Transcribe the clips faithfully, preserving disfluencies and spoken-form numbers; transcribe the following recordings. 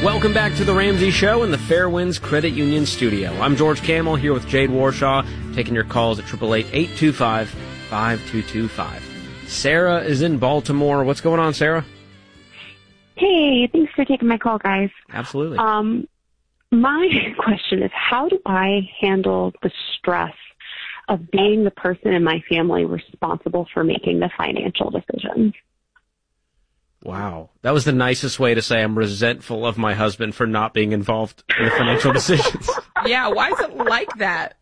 Welcome back to the Ramsey Show in the Fairwinds Credit Union studio. I'm George Camel here with Jade Warshaw, taking your calls at eight eight eight, eight two five, five two two five. Sarah is in Baltimore. What's going on, Sarah? Hey, thanks for taking my call, guys. Absolutely. Um, my question is, how do I handle the stress of being the person in my family responsible for making the financial decisions? Wow. That was the nicest way to say I'm resentful of my husband for not being involved in the financial decisions. Yeah, why is it like that?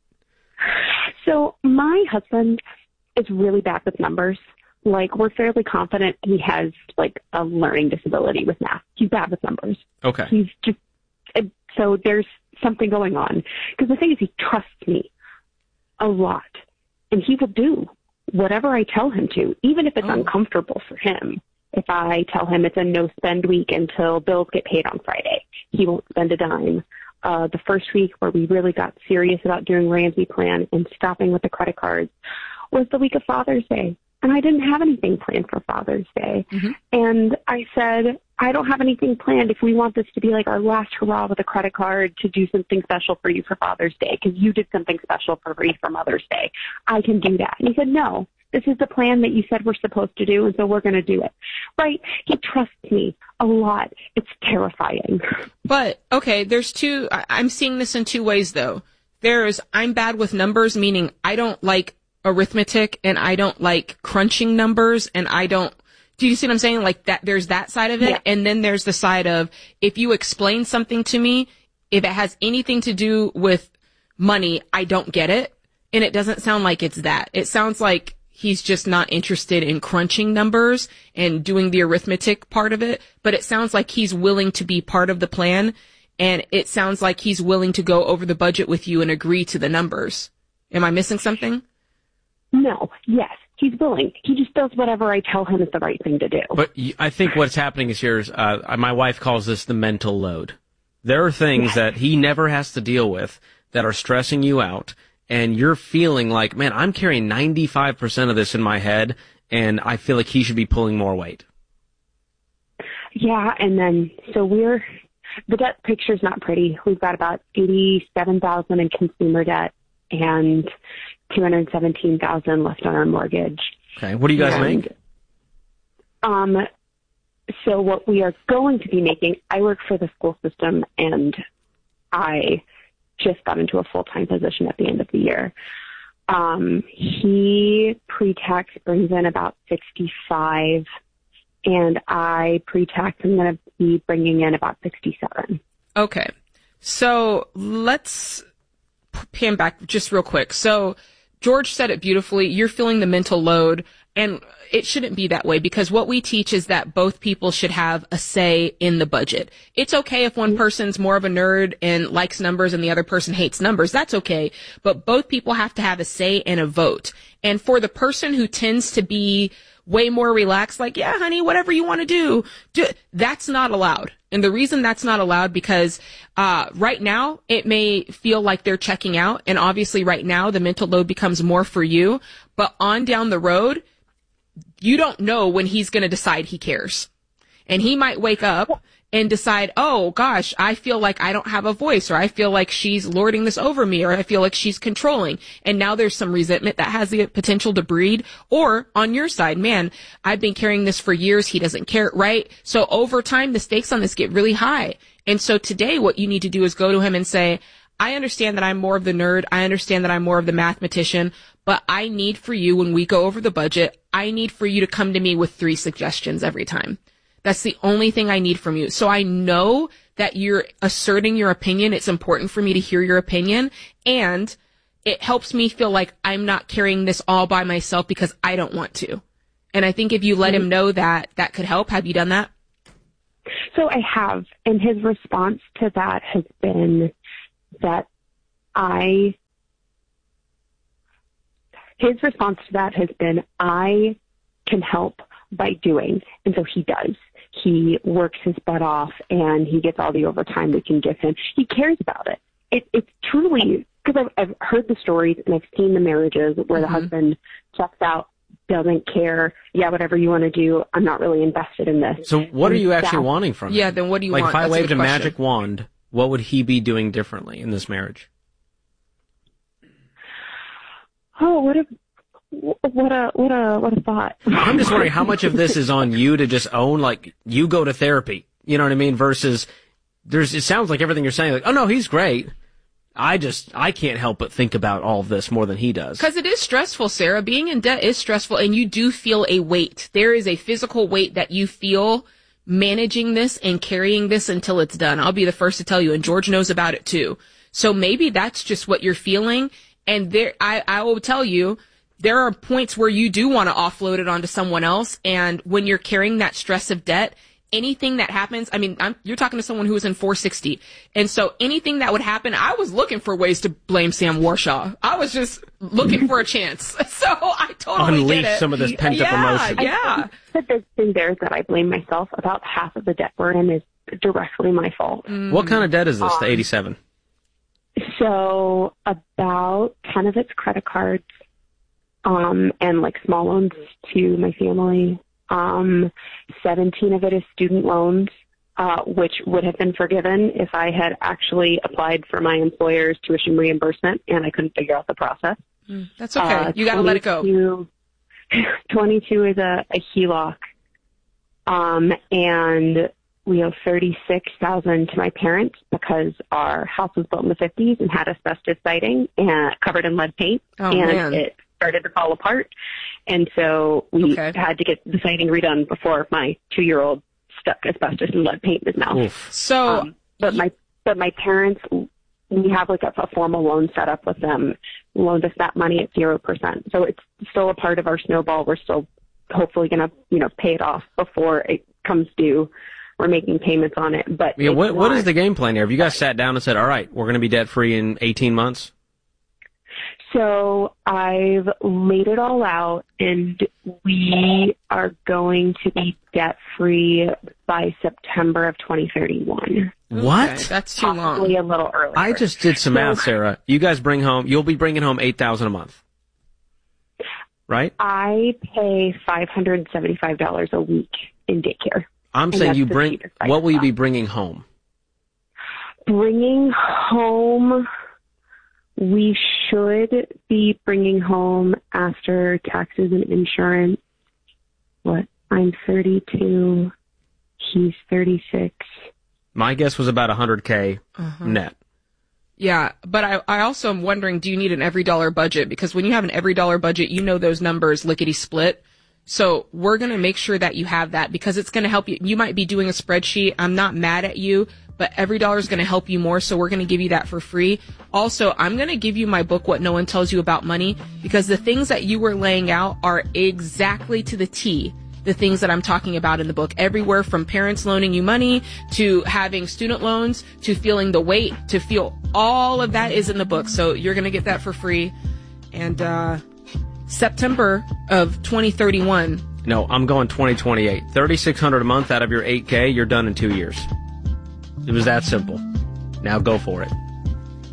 So my husband is really bad with numbers. Like, we're fairly confident he has, like, a learning disability with math. He's bad with numbers. Okay. He's just, so there's something going on. Because the thing is, he trusts me a lot. And he will do whatever I tell him to, even if it's oh. uncomfortable for him. If I tell him it's a no-spend week until bills get paid on Friday, he won't spend a dime. Uh, the first week where we really got serious about doing Ramsey Plan and stopping with the credit cards was the week of Father's Day. And I didn't have anything planned for Father's Day. Mm-hmm. And I said, I don't have anything planned if we want this to be like our last hurrah with a credit card to do something special for you for Father's Day, because you did something special for me for Mother's Day. I can do that. And he said, no. This is the plan that you said we're supposed to do, and so we're going to do it. Right? He trusts me a lot. It's terrifying. But, okay, there's two, I, I'm seeing this in two ways, though. There's, I'm bad with numbers, meaning I don't like arithmetic, and I don't like crunching numbers, and I don't, do you see what I'm saying? Like, that, there's that side of it, yeah. And then there's the side of, if you explain something to me, if it has anything to do with money, I don't get it, and it doesn't sound like it's that. It sounds like he's just not interested in crunching numbers and doing the arithmetic part of it, but it sounds like he's willing to be part of the plan, and it sounds like he's willing to go over the budget with you and agree to the numbers. Am I missing something? No. Yes. He's willing. He just does whatever I tell him is the right thing to do. But I think what's happening is here is, uh, my wife calls this the mental load. There are things yes. that he never has to deal with that are stressing you out, and you're feeling like, man, I'm carrying ninety-five percent of this in my head, and I feel like he should be pulling more weight. Yeah, and then, so we're, the debt picture's not pretty. We've got about eighty-seven thousand dollars in consumer debt and two hundred seventeen thousand dollars left on our mortgage. Okay, what do you guys and, make? Um, so what we are going to be making, I work for the school system, and I just got into a full-time position at the end of the year. Um, he pre-tax brings in about sixty-five, and I pre-tax am going to be bringing in about sixty-seven. Okay. So let's pan back just real quick. So George said it beautifully. You're feeling the mental load, and it shouldn't be that way, because what we teach is that both people should have a say in the budget. It's okay if one person's more of a nerd and likes numbers and the other person hates numbers. That's okay. But both people have to have a say and a vote. And for the person who tends to be way more relaxed, like, yeah, honey, whatever you want to do, do, that's not allowed. And the reason that's not allowed, because uh right now it may feel like they're checking out, and obviously right now the mental load becomes more for you, but on down the road, you don't know when he's going to decide he cares. And he might wake up and decide, oh gosh, I feel like I don't have a voice, or I feel like she's lording this over me, or I feel like she's controlling. And now there's some resentment that has the potential to breed. Or on your side, man, I've been carrying this for years. He doesn't care, right? So over time, the stakes on this get really high. And so today what you need to do is go to him and say, I understand that I'm more of the nerd. I understand that I'm more of the mathematician, but I need for you, when we go over the budget, I need for you to come to me with three suggestions every time. That's the only thing I need from you. So I know that you're asserting your opinion. It's important for me to hear your opinion. And it helps me feel like I'm not carrying this all by myself because I don't want to. And I think if you let him know that, that could help. Have you done that? So I have. And his response to that has been that I, his response to that has been, I can help by doing. And so he does. He works his butt off, and he gets all the overtime we can give him. He cares about it. it it's truly, because I've, I've heard the stories and I've seen the marriages where mm-hmm. the husband checks out doesn't care. Yeah, whatever you want to do. I'm not really invested in this. So what And are you actually that's- wanting from him? Yeah, then what do you like, want? Like, if I That's a waved good a question. magic wand, what would he be doing differently in this marriage? Oh, what a what a what a what a thought. I'm just wondering how much of this is on you to just own, like, you go to therapy, you know what I mean, versus there's, it sounds like everything you're saying, like, oh no, he's great. I just, I can't help but think about all of this more than he does. Because it is stressful, Sarah. Being in debt is stressful, and you do feel a weight. There is a physical weight that you feel managing this and carrying this until it's done. I'll be the first to tell you, and George knows about it too. So maybe that's just what you're feeling. And there, I, I will tell you, there are points where you do want to offload it onto someone else. And when you're carrying that stress of debt, anything that happens, I mean, I'm, you're talking to someone who was in four sixty. And so anything that would happen, I was looking for ways to blame Sam Warshaw. I was just looking for a chance. So I totally Unleash get it. some of this pent-up yeah, emotion. Yeah. The big thing there is that I blame myself. About half of the debt we're in is directly my fault. What kind of debt is this, the eighty-seven? So about ten of it's credit cards, um, and like small loans to my family. Um, seventeen of it is student loans, uh, which would have been forgiven if I had actually applied for my employer's tuition reimbursement and I couldn't figure out the process. Mm, that's okay. Uh, You got to let it go. twenty-two is a, a H E L O C. Um, and we owe thirty-six thousand to my parents because our house was built in the fifties and had asbestos siding and covered in lead paint. Oh, and man. it started to fall apart. And so we Okay. had to get the siding redone before my two-year-old stuck asbestos and lead paint in his mouth. Oof. So, Um, but my but my parents, we have like a, a formal loan set up with them, loaned us that money at zero percent. So it's still a part of our snowball. We're still hopefully going to, you know, pay it off before it comes due. We're making payments on it. But Yeah, it's what what not- is the game plan here? Have you guys sat down and said, all right, we're going to be debt free in eighteen months? So I've laid it all out, and we are going to be debt free by September of twenty thirty-one. What? okay, that's too Possibly long. a little earlier. I just did some So- math, Sarah. You guys bring home, you'll be bringing home eight thousand a month. Right? I pay five hundred seventy-five dollars a week in daycare. I'm And saying that's you the bring, cheapest I what can will you be find. bringing home? Bringing home, we should be bringing home after taxes and insurance. What? I'm thirty-two. He's thirty-six. My guess was about one hundred K Uh-huh. net. Yeah, but I, I also am wondering, do you need an every dollar budget? Because when you have an every dollar budget, you know those numbers lickety split. So we're going to make sure that you have that because it's going to help you. You might be doing a spreadsheet. I'm not mad at you, but every dollar is going to help you more. So we're going to give you that for free. Also, I'm going to give you my book, What No One Tells You About Money, because the things that you were laying out are exactly to the T. The things that I'm talking about in the book, everywhere from parents loaning you money to having student loans to feeling the weight to feel all of that is in the book. So you're going to get that for free. And, uh, September of twenty thirty-one. No, I'm going twenty twenty-eight. thirty-six hundred a month out of your eight K, you're done in two years. It was that simple. Now go for it.